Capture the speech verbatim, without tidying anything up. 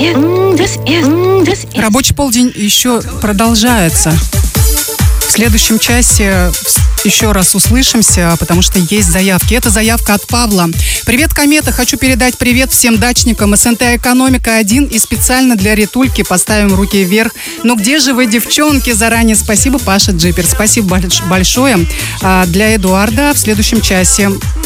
Рабочий полдень еще продолжается. В следующем часе еще раз услышимся, потому что есть заявки. Это заявка от Павла. Привет, Комета. Хочу передать привет всем дачникам. СНТ «Экономика один» и специально для Ритульки поставим руки вверх. Ну где же вы, девчонки? Заранее спасибо, Паша Джипер. Спасибо большое. Для Эдуарда в следующем часе